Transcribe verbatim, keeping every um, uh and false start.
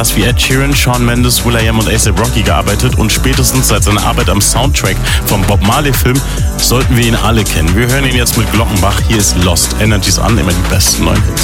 Stars wie Ed Sheeran, Shawn Mendes, will.i.am und A$AP Rocky gearbeitet und spätestens seit seiner Arbeit am Soundtrack vom Bob Marley-Film sollten wir ihn alle kennen. Wir hören ihn jetzt mit Glockenbach. Hier ist Lost. Energies an, immer die besten neuen Hits.